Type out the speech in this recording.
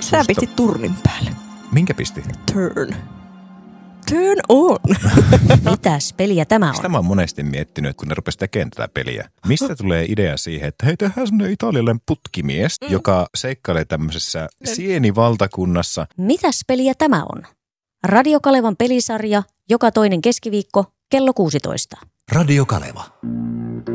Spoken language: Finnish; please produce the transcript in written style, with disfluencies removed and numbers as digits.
Sä pistit turnin päälle. Minkä pisti? Turn on. Mitäs peliä tämä on? Sitä mä oon monesti miettinyt, kun ne rupesi tekemään tätä peliä. Mistä tulee idea siihen, että hei, tehdään semmoinen italialainen putkimies, joka seikkailee tämmöisessä sienivaltakunnassa. Mitäs peliä tämä on? Radio Kalevan pelisarja joka toinen keskiviikko kello 16. Radio Kaleva.